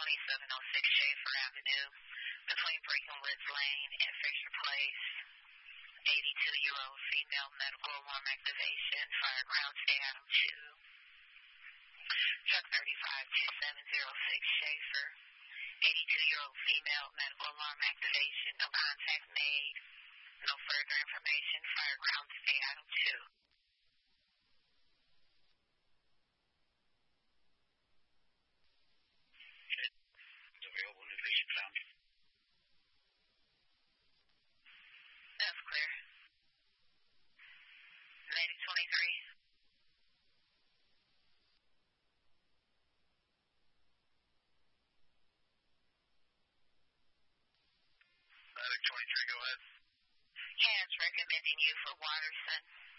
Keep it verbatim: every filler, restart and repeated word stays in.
twenty-seven oh six Schaefer Avenue, between Breckenwoods Lane and Fisher Place. eighty-two-year-old female medical alarm activation, fire ground stay item two. Truck thirty-five two seven oh six Schaefer. eighty-two-year-old female medical alarm activation, no contact made. No further information, fire ground stay item two. Available new patient found. That's clear. Medic twenty-three. Medic twenty-three, go ahead. Has recommending you for Waterson.